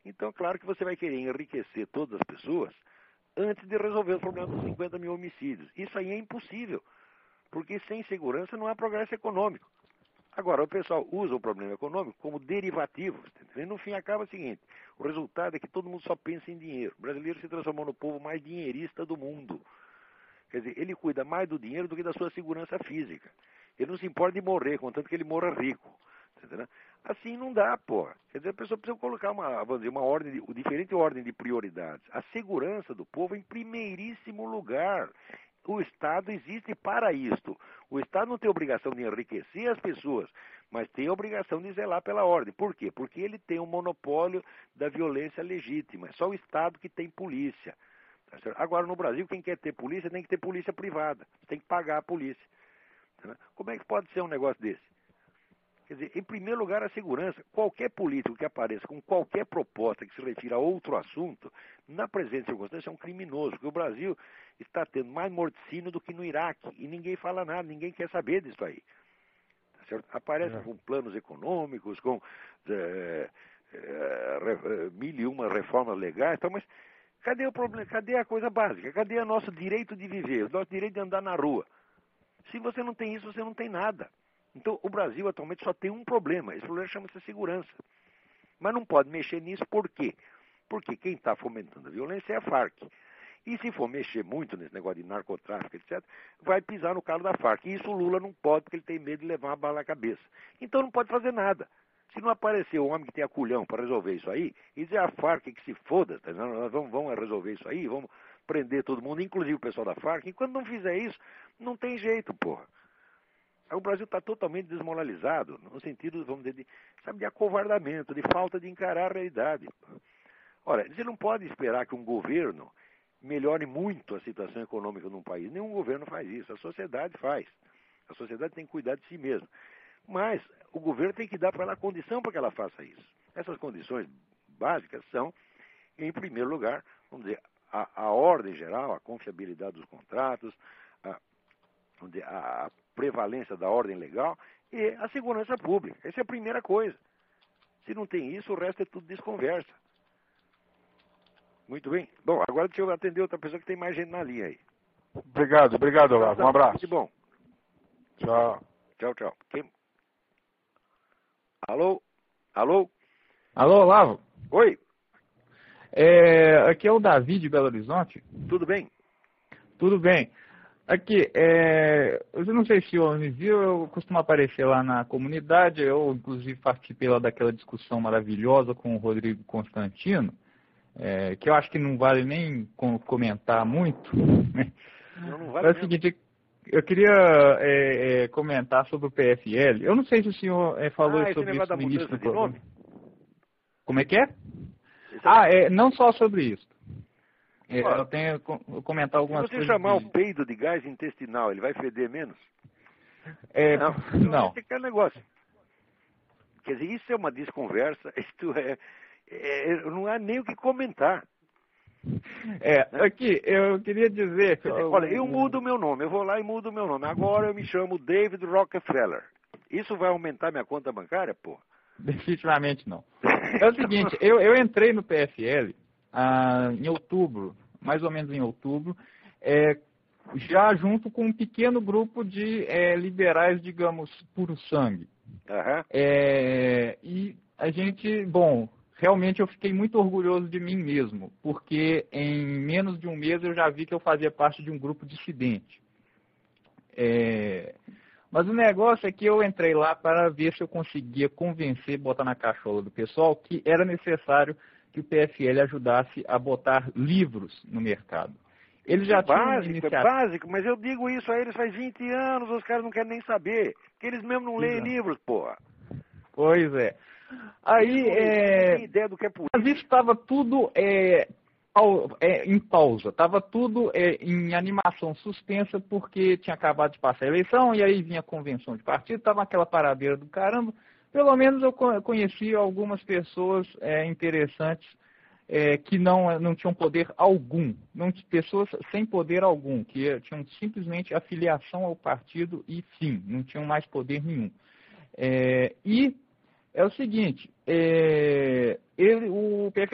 Então, claro que você vai querer enriquecer todas as pessoas antes de resolver o problema dos 50 mil homicídios. Isso aí é impossível, porque sem segurança não há progresso econômico. Agora, o pessoal usa o problema econômico como derivativo. E no fim acaba o seguinte, o resultado é que todo mundo só pensa em dinheiro. O brasileiro se transformou no povo mais dinheirista do mundo. Quer dizer, ele cuida mais do dinheiro do que da sua segurança física. Ele não se importa de morrer, contanto que ele morra rico. Entendeu? Assim não dá, porra. Quer dizer, a pessoa precisa colocar uma ordem, diferente ordem de prioridades. A segurança do povo em primeiríssimo lugar. O Estado existe para isto. O Estado não tem obrigação de enriquecer as pessoas, mas tem a obrigação de zelar pela ordem. Por quê? Porque ele tem um monopólio da violência legítima. É só o Estado que tem polícia. Tá certo? Agora, no Brasil, quem quer ter polícia tem que ter polícia privada. Tem que pagar a polícia. Tá? Como é que pode ser um negócio desse? Quer dizer, em primeiro lugar, a segurança. Qualquer político que apareça com qualquer proposta que se refira a outro assunto, na presente circunstância, é um criminoso. Porque o Brasil está tendo mais morticínio do que no Iraque. E ninguém fala nada, ninguém quer saber disso aí. Tá certo? Aparecem com planos econômicos, com mil e uma reformas legais, tá? Mas cadê o problema? Cadê a coisa básica? Cadê o nosso direito de viver, o nosso direito de andar na rua? Se você não tem isso, você não tem nada. Então, o Brasil atualmente só tem um problema. Esse problema chama-se segurança. Mas não pode mexer nisso por quê? Porque quem está fomentando a violência é a Farc. E se for mexer muito nesse negócio de narcotráfico, etc., vai pisar no calo da Farc. E isso o Lula não pode, porque ele tem medo de levar uma bala na cabeça. Então não pode fazer nada. Se não aparecer um homem que tenha culhão para resolver isso aí, e dizer a Farc que se foda, tá? Nós vamos resolver isso aí, vamos prender todo mundo, inclusive o pessoal da Farc. E quando não fizer isso, não tem jeito, porra. O Brasil está totalmente desmoralizado, no sentido, vamos dizer, de acovardamento, de falta de encarar a realidade. Ora, você não pode esperar que um governo melhore muito a situação econômica num país. Nenhum governo faz isso, a sociedade faz. A sociedade tem que cuidar de si mesma. Mas o governo tem que dar para ela a condição para que ela faça isso. Essas condições básicas são, em primeiro lugar, vamos dizer, a ordem geral, a confiabilidade dos contratos, a prevalência da ordem legal e a segurança pública. Essa é a primeira coisa. Se não tem isso, o resto é tudo desconversa. Muito bem. Bom, agora deixa eu atender outra pessoa que tem mais gente na linha aí. Obrigado, Olavo. Um abraço. Muito bom. Tchau. Tchau. Alô? Alô, Olavo? Oi, Aqui é o Davi de Belo Horizonte. tudo bem? Tudo bem. Aqui, eu não sei se o me viu, eu costumo aparecer lá na comunidade, eu inclusive participei lá daquela discussão maravilhosa com o Rodrigo Constantino, que eu acho que não vale nem comentar muito. Não vale É o mesmo. seguinte, eu queria comentar sobre o PFL. Eu não sei se o senhor falou esse sobre negócio isso da no início mudança do de programa. nome? Como é que é? Não só sobre isso. Eu tenho que comentar algumas Se você coisas. chamar o peido de gás intestinal, ele vai feder menos? Não. Esse é o negócio. Quer dizer, isso é uma desconversa, isto não há nem o que comentar. Aqui, eu queria dizer... Quer dizer, olha, eu mudo o meu nome, eu vou lá e mudo o meu nome. Agora eu me chamo David Rockefeller. Isso vai aumentar minha conta bancária, pô? Definitivamente não. É o seguinte, eu entrei no PFL em outubro, mais ou menos em outubro, já junto com um pequeno grupo de liberais, digamos, puro sangue. Aham. E a gente, realmente eu fiquei muito orgulhoso de mim mesmo, porque em menos de um mês eu já vi que eu fazia parte de um grupo dissidente. Mas o negócio é que eu entrei lá para ver se eu conseguia convencer, botar na cachola do pessoal, que era necessário que o PFL ajudasse a botar livros no mercado. Eles já tinham É básico, mas eu digo isso a eles faz 20 anos, os caras não querem nem saber. Que eles mesmo não leem livros, porra. Pois é. Aí, não tem ideia do que é política. Mas isso estava tudo em pausa, estava tudo em animação suspensa, porque tinha acabado de passar a eleição, e aí vinha a convenção de partido, estava aquela paradeira do caramba. Pelo menos eu conheci algumas pessoas interessantes que não tinham poder algum, pessoas sem poder algum, que tinham simplesmente afiliação ao partido e fim, não tinham mais poder nenhum. E é o seguinte, o PFL